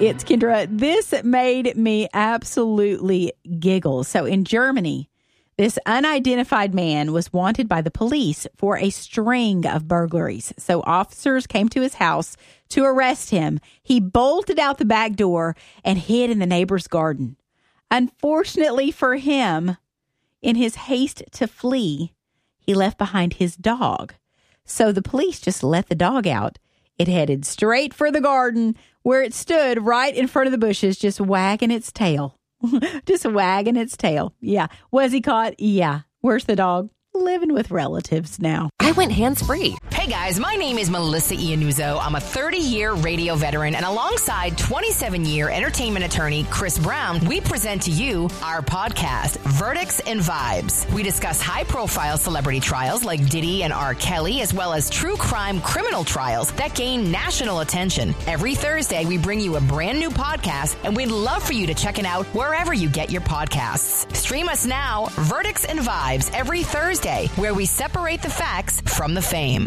It's Kendra. This made me absolutely giggle. So in Germany, this unidentified man was wanted by the police for a string of burglaries. So officers came to his house to arrest him. He bolted out the back door and hid in the neighbor's garden. Unfortunately for him, in his haste to flee, he left behind his dog. So the police just let the dog out. It headed straight for the garden where it stood right in front of the bushes, just wagging its tail. Just wagging its tail. Yeah. Was he caught? Yeah. Where's the dog? Living with relatives now. I went hands-free. Hey guys, my name is Melissa Iannuzzo. I'm a 30-year radio veteran, and alongside 27-year entertainment attorney Chris Brown, we present to you our podcast, Verdicts and Vibes. We discuss high-profile celebrity trials like Diddy and R. Kelly, as well as true crime criminal trials that gain national attention. Every Thursday, we bring you a brand new podcast, and we'd love for you to check it out wherever you get your podcasts. Stream us now, Verdicts and Vibes, every Thursday, where we separate the facts from the fame.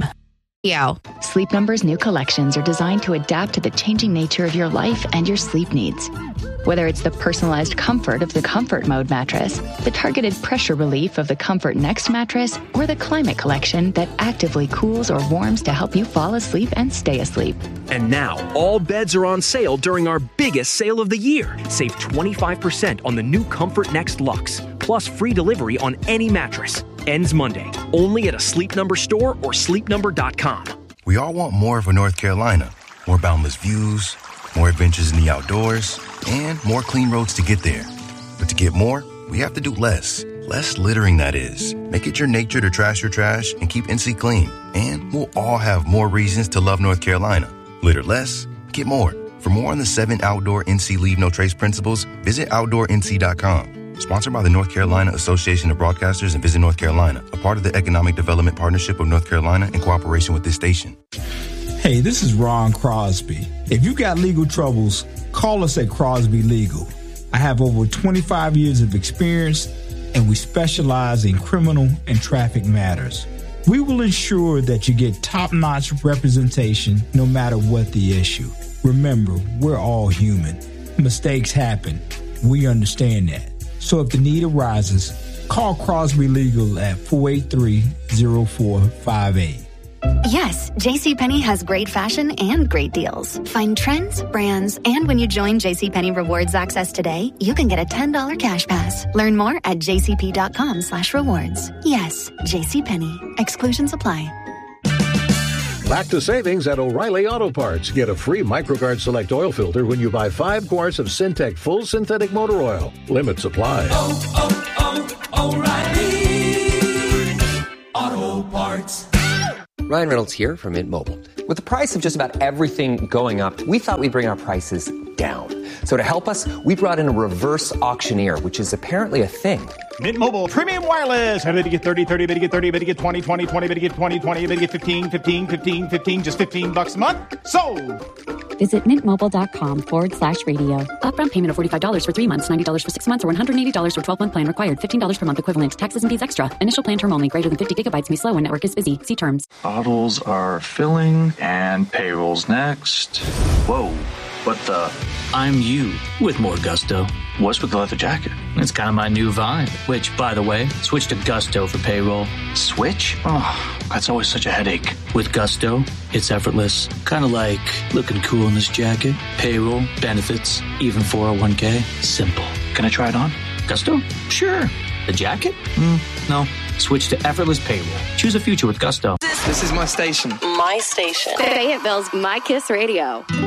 Sleep Number's new collections are designed to adapt to the changing nature of your life and your sleep needs. Whether it's the personalized comfort of the Comfort Mode mattress, the targeted pressure relief of the Comfort Next mattress, or the Climate Collection that actively cools or warms to help you fall asleep and stay asleep. And now, all beds are on sale during our biggest sale of the year. Save 25% on the new Comfort Next Luxe, plus free delivery on any mattress. Ends Monday, only at a Sleep Number store or sleepnumber.com. We all want more for North Carolina. More boundless views, more adventures in the outdoors, and more clean roads to get there. But to get more, we have to do less. Less littering, that is. Make it your nature to trash your trash and keep NC clean. And we'll all have more reasons to love North Carolina. Litter less, get more. For more on the 7 outdoor NC Leave No Trace principles, visit OutdoorNC.com. Sponsored by the North Carolina Association of Broadcasters and Visit North Carolina, a part of the Economic Development Partnership of North Carolina in cooperation with this station. Hey, this is Ron Crosby. If you got legal troubles, call us at Crosby Legal. I have over 25 years of experience, and we specialize in criminal and traffic matters. We will ensure that you get top-notch representation no matter what the issue. Remember, we're all human. Mistakes happen. We understand that. So if the need arises, call Crosby Legal at 483-0458. Yes, JCPenney has great fashion and great deals. Find trends, brands, and when you join JCPenney Rewards Access today, you can get a $10 cash pass. Learn more at jcp.com/rewards. Yes, JCPenney. Exclusions apply. Back to savings at O'Reilly Auto Parts. Get a free MicroGuard Select oil filter when you buy 5 quarts of Syntec Full Synthetic Motor Oil. Limit supply. O'Reilly Auto Parts. Ryan Reynolds here from Mint Mobile. With the price of just about everything going up, we thought we'd bring our prices down. So to help us, we brought in a reverse auctioneer, which is apparently a thing. Mint Mobile Premium Wireless. How did you get 30, 30, bit to get 30, bit to get 20, 20, 20, bit to get 20, 20, bit to get 15, 15, 15, 15, just $15 a month? Sold! Visit mintmobile.com/radio. Upfront payment of $45 for 3 months, $90 for 6 months, or $180 for 12-month plan required. $15 per month equivalent. Taxes and fees extra. Initial plan term only. Greater than 50 gigabytes may slow when network is busy. See terms. Bottles are filling and payroll's next. Whoa. What the? I'm you with more gusto. What's with the leather jacket? It's kind of my new vibe. Which, by the way, switch to Gusto for payroll. Switch? Oh, that's always such a headache. With Gusto, it's effortless. Kind of like looking cool in this jacket. Payroll, benefits, even 401k. Simple. Can I try it on? Gusto? Sure. The jacket? No. Switch to effortless payroll. Choose a future with Gusto. This is my station. My station. Fayetteville's My Kiss Radio.